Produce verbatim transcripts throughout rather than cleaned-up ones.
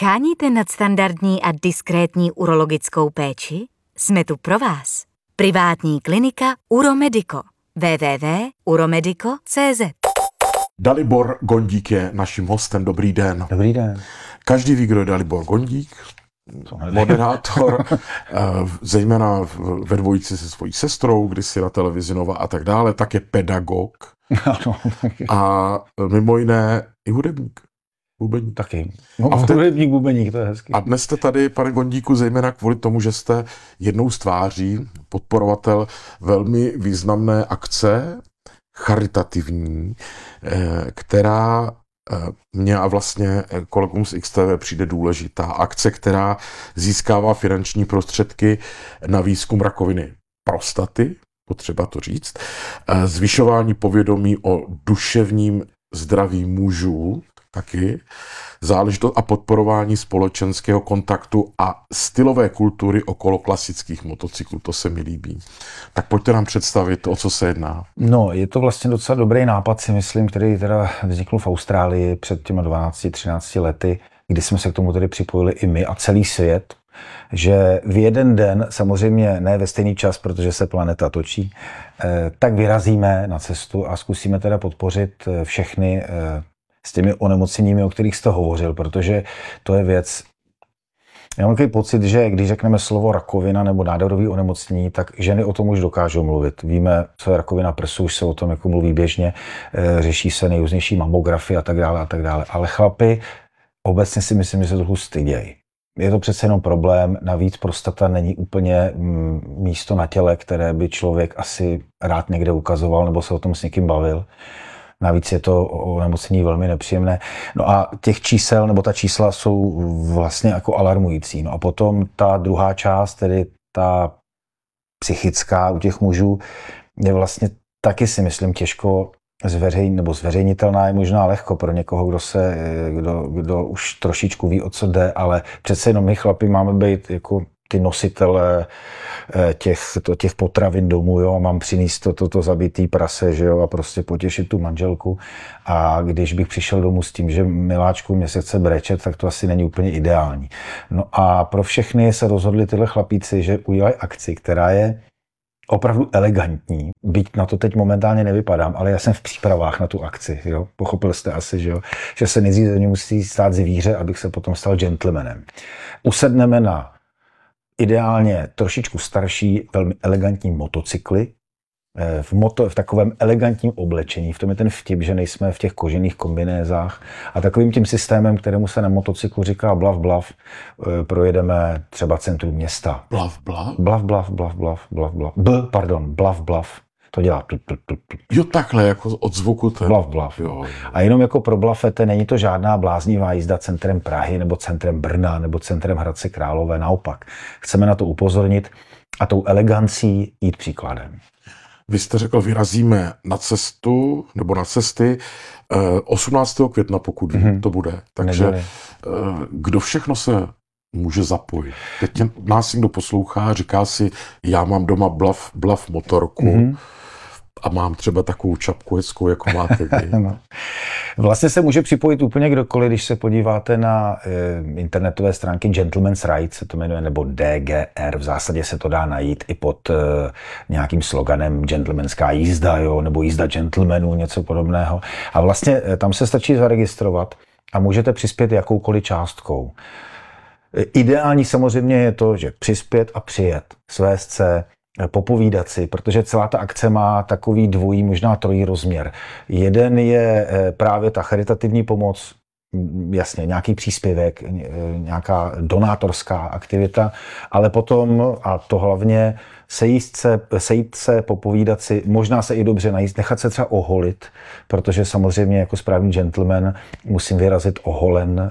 Scháníte nadstandardní a diskrétní urologickou péči? Jsme tu pro vás. Privátní klinika Uromedico. w w w tečka uromedico tečka c z. Dalibor Gondík je naším hostem. Dobrý den. Dobrý den. Každý ví, kdo je Dalibor Gondík, moderátor, zejména ve dvojici se svojí sestrou, kdysi na televizi Nova a tak dále, tak je pedagog a mimo jiné i hudebník. Bubeník. Taky. No, a v ten... hudebník, bubeník, to je hezký. A dnes jste tady, pane Gondíku, zejména kvůli tomu, že jste jednou z tváří, podporovatel velmi významné akce, charitativní, která mně a vlastně kolegům z X T V přijde důležitá. Akce, která získává finanční prostředky na výzkum rakoviny prostaty, potřeba to říct, zvyšování povědomí o duševním zdraví mužů, taky záležitost a podporování společenského kontaktu a stylové kultury okolo klasických motocyklů. To se mi líbí. Tak pojďte nám představit, o co se jedná. No, je to vlastně docela dobrý nápad, si myslím, který teda vznikl v Austrálii před těma dvanácti třinácti lety, kdy jsme se k tomu tedy připojili i my a celý svět, že v jeden den, samozřejmě ne ve stejný čas, protože se planeta točí, tak vyrazíme na cestu a zkusíme teda podpořit všechny s těmi onemocněními, o kterých jste hovořil, protože to je věc. Já mám takový pocit, že když řekneme slovo rakovina nebo nádorový onemocnění, tak ženy o tom už dokážou mluvit. Víme, co je rakovina prsu, už se o tom jako mluví běžně, řeší se nejrůznější mamografie a tak dále a tak dále. Ale chlapi obecně si myslím, že se trochu stydějí. Je to přece jenom problém, navíc prostata není úplně místo na těle, které by člověk asi rád někde ukazoval nebo se o tom s někým bavil. Navíc je to onemocnění velmi nepříjemné. No a těch čísel, nebo ta čísla jsou vlastně jako alarmující. No a potom ta druhá část, tedy ta psychická u těch mužů, je vlastně taky si myslím těžko zveřejnit, nebo zveřejnitelná je možná lehko pro někoho, kdo se, kdo, kdo už trošičku ví, o co jde, ale přece jenom my chlapi máme být jako ty nositele těch, to, těch potravin domů, jo, mám přinést to, to, to zabitý prase, že jo, a prostě potěšit tu manželku. A když bych přišel domů s tím, že miláčku mě se chce brečet, tak to asi není úplně ideální. No a pro všechny se rozhodli tyhle chlapíci, že udělají akci, která je opravdu elegantní. Byť na to teď momentálně nevypadám, ale já jsem v přípravách na tu akci, jo. Pochopil jste asi, že jo, že se nejdřív ze mě musí stát zvíře, abych se potom stal gentlemanem. Usedneme na ideálně trošičku starší, velmi elegantní motocykly, v, moto, v takovém elegantním oblečení. V tom je ten vtip, že nejsme v těch kožených kombinézách. A takovým tím systémem, kterému se na motocyklu říká blav, blav, projedeme třeba centrum města. Blav, blav? Blav, blav, blav, blav, blav, blav. B, pardon, blav, blav. To dělá. Jo, takhle, jako od zvuku. Ten... Blav, blav. Jo, jo. A jenom jako pro blafete, není to žádná bláznivá jízda centrem Prahy, nebo centrem Brna, nebo centrem Hradce Králové. Naopak. Chceme na to upozornit a tou elegancí jít příkladem. Vy jste řekl, vyrazíme na cestu, nebo na cesty osmnáctého května, pokud mm-hmm. to bude. Takže Neděli. Kdo všechno se může zapojit? Teď nás někdo poslouchá, říká si, já mám doma blav, blav motorku mm-hmm. a mám třeba takovou čapku hezkou, jako máte vy. No. Vlastně se může připojit úplně kdokoliv, když se podíváte na e, internetové stránky Gentleman's Ride, se to jmenuje, nebo D G R, v zásadě se to dá najít i pod e, nějakým sloganem gentlemanská jízda, jo, nebo jízda gentlemanů, něco podobného. A vlastně e, tam se stačí zaregistrovat a můžete přispět jakoukoliv částkou. E, ideální samozřejmě je to, že přispět a přijet, svést se, popovídat si, protože celá ta akce má takový dvojí, možná trojí rozměr. Jeden je právě ta charitativní pomoc, jasně, nějaký příspěvek, nějaká donátorská aktivita, ale potom, a to hlavně, sejít se, sejít se, popovídat si, možná se i dobře najíst, nechat se třeba oholit, protože samozřejmě jako správný gentleman musím vyrazit oholen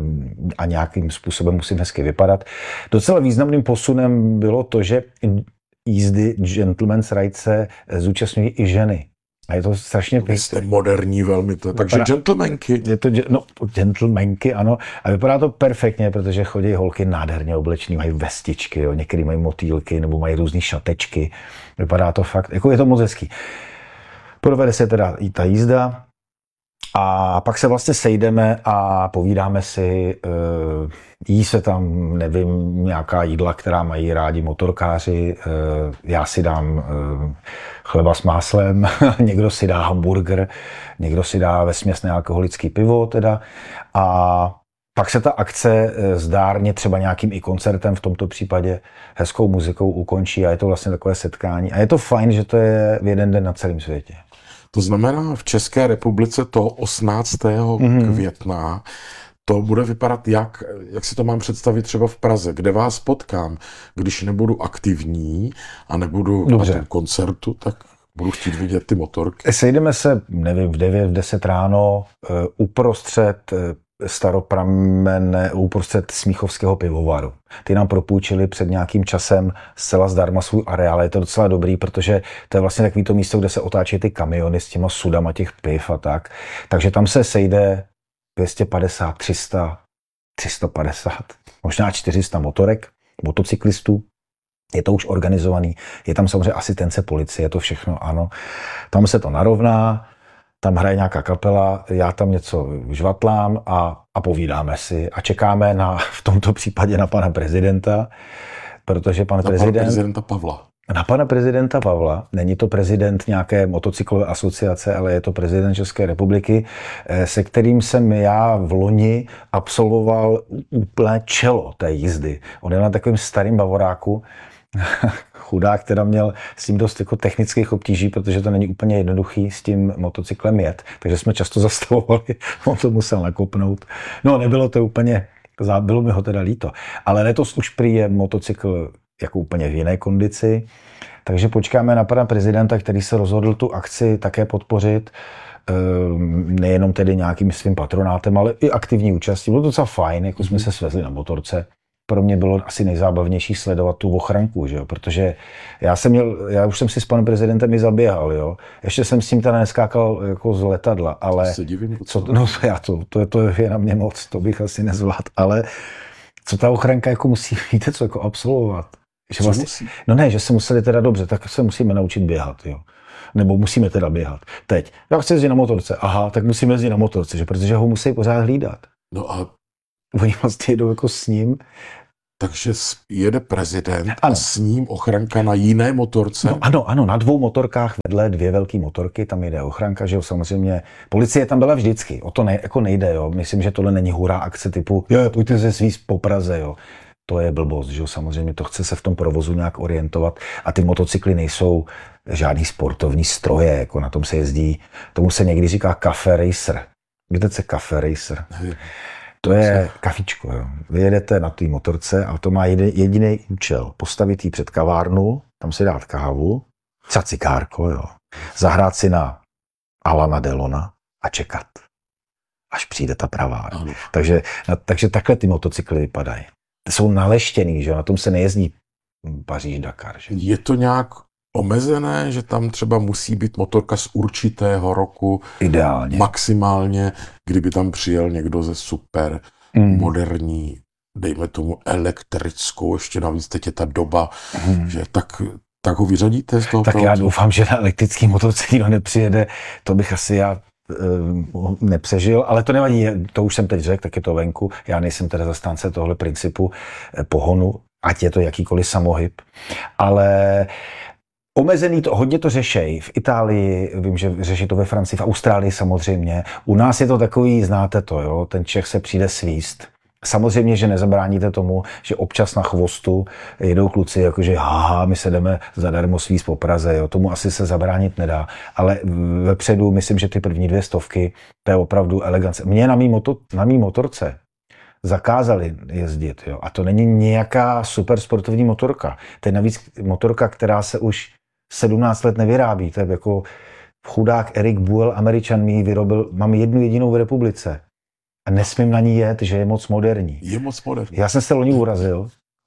a nějakým způsobem musím hezky vypadat. Docela významným posunem bylo to, že jízdy Gentleman's Ride se zúčastňují i ženy. A je to strašně pěkné. Jste moderní velmi to. Takže vypadá, gentlemanky. Je to, no, gentlemanky, ano. A vypadá to perfektně, protože chodí holky nádherně oblečený, mají vestičky, jo. Některý mají motýlky, nebo mají různý šatečky. Vypadá to fakt, jako je to moc hezký. Provede se teda i ta jízda. A pak se vlastně sejdeme a povídáme si, jí se tam, nevím, nějaká jídla, která mají rádi motorkáři, já si dám chleba s máslem, někdo si dá hamburger, někdo si dá vesměs nealkoholický pivo teda a pak se ta akce zdárně třeba nějakým i koncertem, v tomto případě hezkou muzikou ukončí a je to vlastně takové setkání. A je to fajn, že to je v jeden den na celém světě. To znamená, v České republice to osmnáctého Mm-hmm. května to bude vypadat jak, jak si to mám představit třeba v Praze, kde vás potkám, když nebudu aktivní a nebudu Dobře. na tom koncertu, tak budu chtít vidět ty motorky. Sejdeme se, nevím, v devět, v deset ráno uprostřed staropramenné, uprostřed Smíchovského pivovaru. Ty nám propůjčili před nějakým časem zcela zdarma svůj areál. Je to docela dobrý, protože to je vlastně takový to místo, kde se otáčí ty kamiony s těma sudama těch piv a tak. Takže tam se sejde dvě stě padesát, tři sta, tři sta padesát, možná čtyři sta motorek, motocyklistů. Je to už organizovaný. Je tam samozřejmě asistence policie, to všechno, ano. Tam se to narovná, tam hraje nějaká kapela, já tam něco žvatlám a, a povídáme si a čekáme na, v tomto případě na pana prezidenta, protože pan na prezident... pana prezidenta Pavla. Na pana prezidenta Pavla, není to prezident nějaké motocyklové asociace, ale je to prezident České republiky, se kterým jsem já v loni absolvoval úplné čelo té jízdy. On je na takovém starým bavoráku, chudák, teda měl s tím dost jako technických obtíží, protože to není úplně jednoduchý s tím motocyklem jet, takže jsme často zastavovali, on to musel nakopnout. No, nebylo to úplně, bylo mi ho teda líto, ale letos už prý je motocykl jako úplně v jiné kondici, takže počkáme na pana prezidenta, který se rozhodl tu akci také podpořit, nejenom tedy nějakým svým patronátem, ale i aktivní účastí. Bylo to docela fajn, jako jsme se svezli na motorce. Pro mě bylo asi nejzábavnější sledovat tu ochranku, že jo? Protože já jsem měl, já už jsem si s panem prezidentem i zaběhal, jo. Ještě jsem s ním teda neskákal jako z letadla, ale se divím, co, no já to, to, to je na mě moc, to bych asi nezvládl, ale co ta ochranka jako musí, víte co, jako absolvovat. Že vlastně, musí? No ne, že se museli teda dobře, tak se musíme naučit běhat, jo. Nebo musíme teda běhat. Teď, já chci jezdit na motorce, aha, tak musíme jezdit na motorce, že? Protože ho musí pořád hlídat. No a oni vlastně jedou jako s ním. Takže jede prezident ano. a s ním ochranka na jiné motorce? No, ano, ano, na dvou motorkách vedle dvě velké motorky, tam jede ochranka, že jo, samozřejmě. Policie tam byla vždycky, o to ne, jako nejde, jo. Myslím, že tohle není hurá akce typu, jo, pojďte se svízt po Praze, jo. To je blbost, že jo, samozřejmě to chce se v tom provozu nějak orientovat a ty motocykly nejsou žádný sportovní stroje, jako na tom se jezdí, tomu se někdy říká cafe racer. Víte, co je cafe racer? Nevím. To je kafičko, jo. Vy jedete na té motorce a to má jediný účel. Postavit ji před kavárnu, tam si dát kávu, cacikárko, jo. Zahrát si na Alana Delona a čekat, až přijde ta pravá. Takže, takže takhle ty motocykly vypadají. Jsou naleštěný, že jo, na tom se nejezdí Paříž-Dakar. Že? Je to nějak omezené, že tam třeba musí být motorka z určitého roku? Ideálně. Maximálně, kdyby tam přijel někdo ze super mm. moderní, dejme tomu elektrickou, ještě navíc teď je ta doba, mm. že tak, tak ho vyřadíte z toho? Tak já doufám, že na elektrický motorce nikdo nepřijede, to bych asi já nepřežil, ale to nevadí, to už jsem teď řekl, tak je to venku. Já nejsem teda zastánce tohle principu pohonu, ať je to jakýkoliv samohyb, ale omezený to, hodně to řešej. V Itálii, vím, že řeší to ve Francii, v Austrálii samozřejmě. U nás je to takový, znáte to, jo, ten Čech se přijde svíst. Samozřejmě, že nezabráníte tomu, že občas na chvostu jedou kluci, jakože haha, my se jdeme zadarmo svíst po Praze, jo. Tomu asi se zabránit nedá, ale vepředu myslím, že ty první dvě stovky, to je opravdu elegance. Mě na mý, moto, na mý motorce zakázali jezdit, jo. A to není nějaká super sportovní motorka. To je navíc motorka, která se už sedmnáct let nevyrábí. To je jako chudák Erik Buell, Američan, mi ji vyrobil, mám jednu jedinou v republice. A nesmím na ní jet, že je moc moderní. Je moc moderní. Já jsem se loni urazil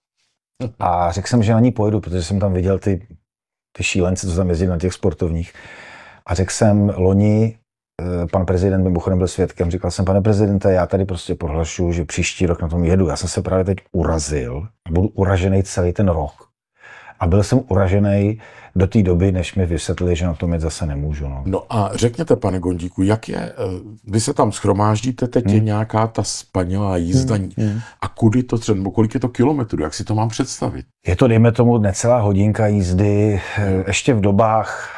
a řekl jsem, že na ní pojedu, protože jsem tam viděl ty, ty šílence, co tam jezdí na těch sportovních. A řekl jsem loni, pan prezident mimochodem byl svědkem, říkal jsem, pane prezidente, já tady prostě prohlašuju, že příští rok na tom jedu. Já jsem se právě teď urazil, budu uražený celý ten rok. A byl jsem uražený do té doby, než mi vysvětlili, že na tom jet zase nemůžu. No, no a řekněte, pane Gondíku, jak je, vy se tam schromáždíte, teď hmm. je nějaká ta spanilá jízda hmm. Hmm. a kudy to třeba, nebo kolik je to kilometrů, jak si to mám představit? Je to, dejme tomu, necelá hodinka jízdy, ještě v dobách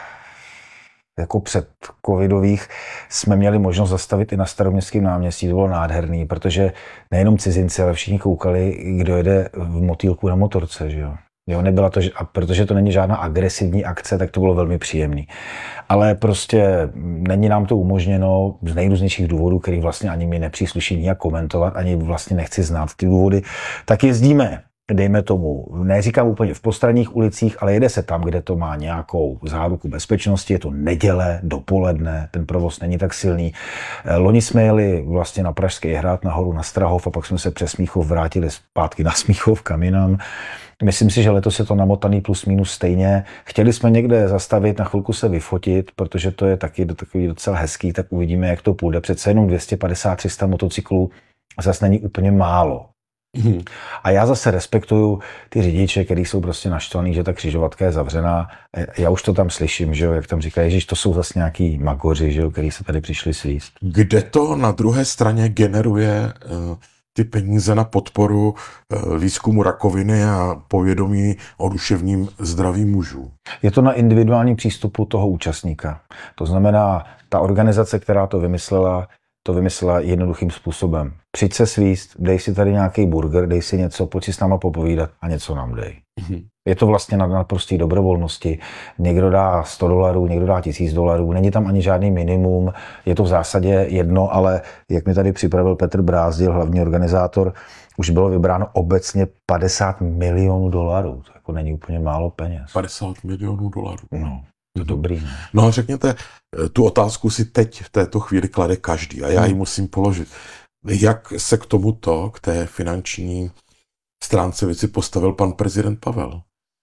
jako před covidových jsme měli možnost zastavit i na Staroměstském náměstí, to bylo nádherný, protože nejenom cizinci, ale všichni koukali, kdo jede v motýlku na motorce, že jo. Jo, nebyla to, a protože to není žádná agresivní akce, tak to bylo velmi příjemný. Ale prostě není nám to umožněno z nejrůznějších důvodů, který vlastně ani mi nepřísluší nijak komentovat, ani vlastně nechci znát ty důvody, tak jezdíme, dejme tomu, neříkám úplně v postranních ulicích, ale jede se tam, kde to má nějakou záruku bezpečnosti, je to neděle, dopoledne, ten provoz není tak silný. Loni jsme jeli vlastně na Pražský hrad nahoru na Strahov a pak jsme se přes Smíchov vrátili zpátky na Smíchov kam jinam. Myslím si, že letos je to namotaný plus minus stejně. Chtěli jsme někde zastavit, na chvilku se vyfotit, protože to je taky takový docela hezký, tak uvidíme, jak to půjde. Přece jenom dvě stě padesát tři sta motocyklů zase není úplně málo. Hmm. A já zase respektuju ty řidiče, kteří jsou prostě naštvaný, že ta křižovatka je zavřená. Já už to tam slyším, že jo, jak tam říkají, že to jsou zase nějaký magoři, že jo, kteří se tady přišli svíst. Kde to na druhé straně generuje uh, ty peníze na podporu uh, výzkumu rakoviny a povědomí o duševním zdraví mužů? Je to na individuální přístupu toho účastníka. To znamená, ta organizace, která to vymyslela, to vymyslela jednoduchým způsobem. Přijď se svíst, dej si tady nějaký burger, dej si něco, pojď si s náma popovídat a něco nám dej. Mm-hmm. Je to vlastně na naprosté dobrovolnosti. Někdo dá sto dolarů, někdo dá tisíc dolarů, není tam ani žádný minimum, je to v zásadě jedno, ale jak mi tady připravil Petr Brázdil, hlavní organizátor, už bylo vybráno obecně padesát milionů dolarů. To jako není úplně málo peněz. padesát milionů dolarů. No. To dobrý, ne? No a řekněte, tu otázku si teď v této chvíli klade každý a já ji musím položit. Jak se k tomuto, k té finanční stránce věci postavil pan prezident Pavel?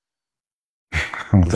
to,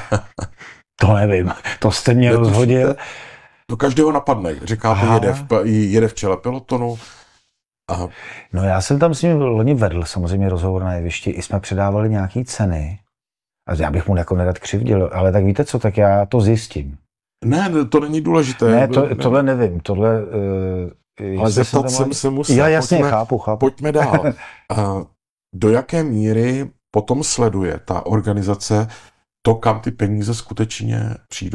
to nevím, to jste mě Netušíte? rozhodil. To každého napadne, říkáte, jede v, jede v čele pelotonu. A... No já jsem tam s ním loni vedl samozřejmě rozhovor na jevišti, i jsme předávali nějaký ceny. A já bych mu jako nerad křivdil, ale tak víte co, tak já to zjistím. Ne, to není důležité. Ne, to, ne. tohle nevím, tohle... Uh, ale zeptat jsem se musel. Já jasně, pojďme, chápu, chápu. Pojďme dál. A do jaké míry potom sleduje ta organizace to, kam ty peníze skutečně přijdou?